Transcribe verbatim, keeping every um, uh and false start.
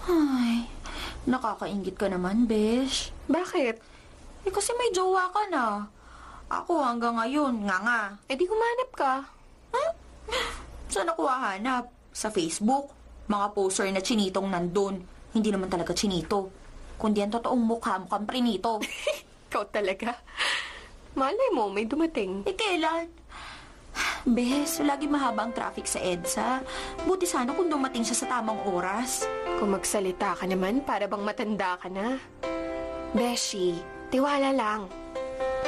Ay, nakakaingit ka naman, besh. Bakit? Eh kasi may jowa ka na. Ako hanggang ngayon, nga nga. Eh di humanap ka. Saan ako hahanap? Sa Facebook? Mga poster na chinitong nandun. Hindi naman talaga chinito. Kundi ang totoong mukha, mukhang prinito. Ikaw talaga. Malay mo, may dumating. Eh kailan? Bes, lagi mahaba ang traffic sa EDSA. Buti sana kung dumating siya sa tamang oras. Kung magsalita ka naman, para bang matanda ka na. Beshi, tiwala lang.